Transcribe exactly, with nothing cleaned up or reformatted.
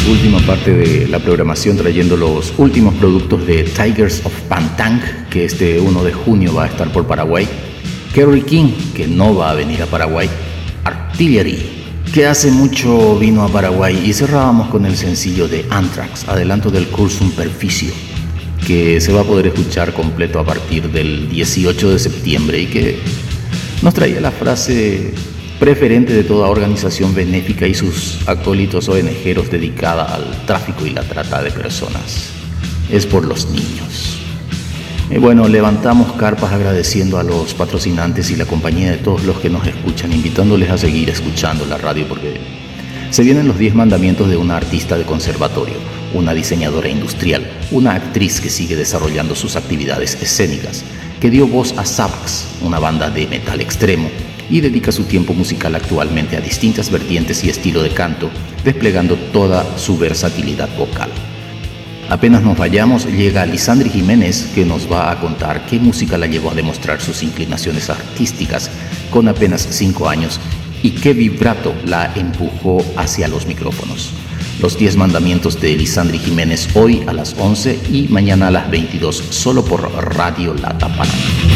última parte de la programación trayendo los últimos productos de Tigers of Pantang, que este uno de junio va a estar por Paraguay. Kerry King, que no va a venir a Paraguay. Artillery, que hace mucho vino a Paraguay. Y cerrábamos con el sencillo de Anthrax, adelanto del Cursum Perficio, que se va a poder escuchar completo a partir del dieciocho de septiembre y que nos traía la frase preferente de toda organización benéfica y sus acólitos oengeros dedicada al tráfico y la trata de personas. Es por los niños. Y bueno, levantamos carpas agradeciendo a los patrocinantes y la compañía de todos los que nos escuchan, invitándoles a seguir escuchando la radio porque se vienen los diez mandamientos de una artista de conservatorio, una diseñadora industrial, una actriz que sigue desarrollando sus actividades escénicas, que dio voz a Sabax, una banda de metal extremo, y dedica su tiempo musical actualmente a distintas vertientes y estilo de canto, desplegando toda su versatilidad vocal. Apenas nos vayamos, llega Lisandri Jiménez, que nos va a contar qué música la llevó a demostrar sus inclinaciones artísticas con apenas cinco años y qué vibrato la empujó hacia los micrófonos. Los diez mandamientos de Lisandri Jiménez hoy a las once y mañana a las veintidós, solo por Radio La Tapana.